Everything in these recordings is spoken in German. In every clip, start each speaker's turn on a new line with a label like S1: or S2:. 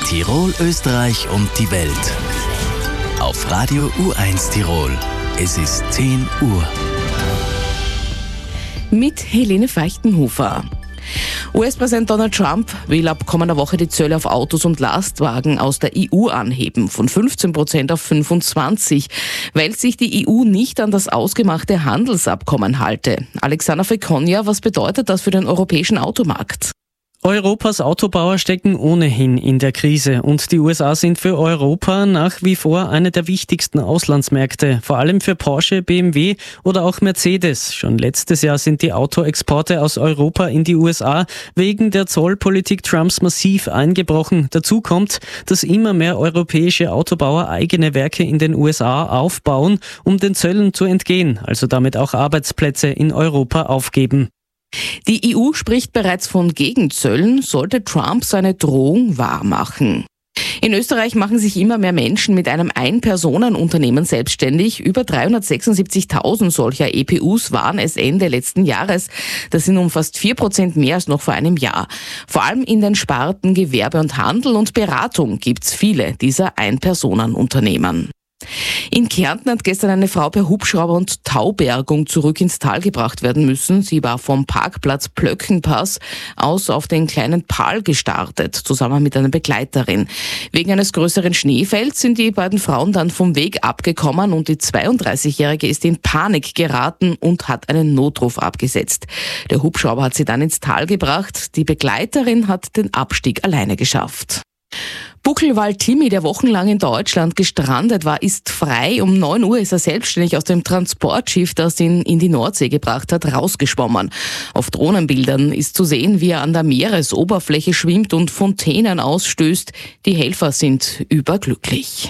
S1: Tirol, Österreich und die Welt. Auf Radio U1 Tirol. Es ist 10 Uhr.
S2: Mit Helene Feichtenhofer. US-Präsident Donald Trump will ab kommender Woche die Zölle auf Autos und Lastwagen aus der EU anheben, von 15% auf 25%, weil sich die EU nicht an das ausgemachte Handelsabkommen halte. Alexander Fekonja, was bedeutet das für den europäischen Automarkt?
S3: Europas Autobauer stecken ohnehin in der Krise und die USA sind für Europa nach wie vor eine der wichtigsten Auslandsmärkte, vor allem für Porsche, BMW oder auch Mercedes. Schon letztes Jahr sind die Autoexporte aus Europa in die USA wegen der Zollpolitik Trumps massiv eingebrochen. Dazu kommt, dass immer mehr europäische Autobauer eigene Werke in den USA aufbauen, um den Zöllen zu entgehen, also damit auch Arbeitsplätze in Europa aufgeben.
S2: Die EU spricht bereits von Gegenzöllen, sollte Trump seine Drohung wahrmachen. In Österreich machen sich immer mehr Menschen mit einem Ein-Personen-Unternehmen selbstständig. Über 376.000 solcher EPUs waren es Ende letzten Jahres. Das sind um fast 4% mehr als noch vor einem Jahr. Vor allem in den Sparten Gewerbe und Handel und Beratung gibt's viele dieser Ein-Personen-Unternehmen. In Kärnten hat gestern eine Frau per Hubschrauber und Taubergung zurück ins Tal gebracht werden müssen. Sie war vom Parkplatz Plöckenpass aus auf den kleinen Pal gestartet, zusammen mit einer Begleiterin. Wegen eines größeren Schneefelds sind die beiden Frauen dann vom Weg abgekommen und die 32-Jährige ist in Panik geraten und hat einen Notruf abgesetzt. Der Hubschrauber hat sie dann ins Tal gebracht. Die Begleiterin hat den Abstieg alleine geschafft. Buckelwal Timmy, der wochenlang in Deutschland gestrandet war, ist frei. Um 9 Uhr ist er selbstständig aus dem Transportschiff, das ihn in die Nordsee gebracht hat, rausgeschwommen. Auf Drohnenbildern ist zu sehen, wie er an der Meeresoberfläche schwimmt und Fontänen ausstößt. Die Helfer sind überglücklich.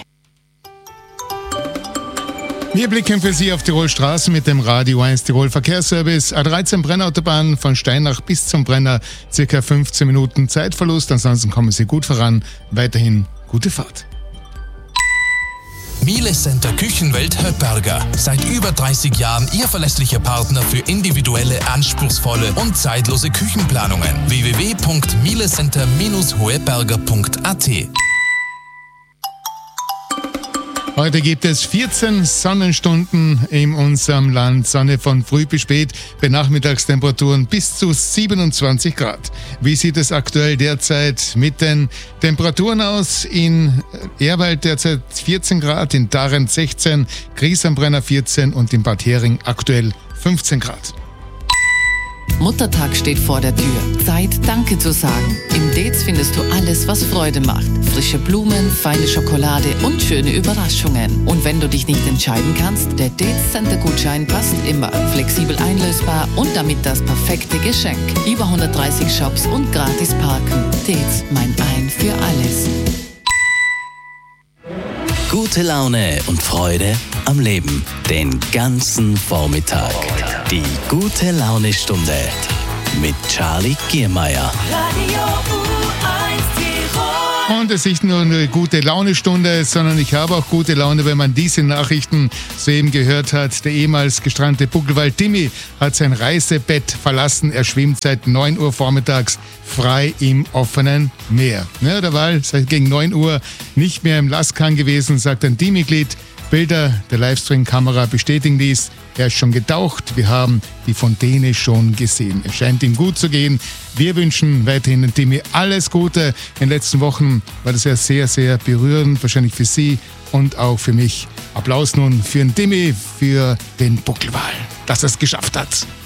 S4: Wir blicken für Sie auf Tirol Straßen mit dem Radio 1 Tirol Verkehrsservice. A13 Brennautobahn von Steinach bis zum Brenner, circa 15 Minuten Zeitverlust. Ansonsten kommen Sie gut voran. Weiterhin gute Fahrt.
S5: Miele Center Küchenwelt Höpperger. Seit über 30 Jahren Ihr verlässlicher Partner für individuelle, anspruchsvolle und zeitlose Küchenplanungen. www.mielecenter-hoeberger.at.
S4: Heute gibt es 14 Sonnenstunden in unserem Land. Sonne von früh bis spät, bei Nachmittagstemperaturen bis zu 27 Grad. Wie sieht es aktuell derzeit mit den Temperaturen aus? In Ehrwald derzeit 14 Grad, in Darent 16, Gries am Brenner 14 und in Bad Hering aktuell 15 Grad.
S6: Muttertag steht vor der Tür. Zeit, Danke zu sagen. Im Dez findest du alles, was Freude macht. Frische Blumen, feine Schokolade und schöne Überraschungen. Und wenn du dich nicht entscheiden kannst, der Dez-Center-Gutschein passt immer. Flexibel einlösbar und damit das perfekte Geschenk. Über 130 Shops und gratis parken. Dez, mein Ein für alles.
S1: Gute Laune und Freude am Leben. Den ganzen Vormittag. Die gute Laune-Stunde mit Charlie Giermeier.
S4: Und es ist nicht nur eine gute Laune-Stunde, sondern ich habe auch gute Laune, wenn man diese Nachrichten soeben gehört hat. Der ehemals gestrandete Buckelwal Timmy hat sein Reisebett verlassen. Er schwimmt seit 9 Uhr vormittags frei im offenen Meer. Ja, der Wal seit gegen 9 Uhr nicht mehr im Lastkahn gewesen, sagt ein Teammitglied. Bilder der Livestream-Kamera bestätigen dies. Er ist schon getaucht. Wir haben die Fontäne schon gesehen. Es scheint ihm gut zu gehen. Wir wünschen weiterhin dem Timmy alles Gute. In den letzten Wochen war das ja sehr, sehr berührend. Wahrscheinlich für Sie und auch für mich. Applaus nun für den Timmy, für den Buckelwal, dass er es geschafft hat.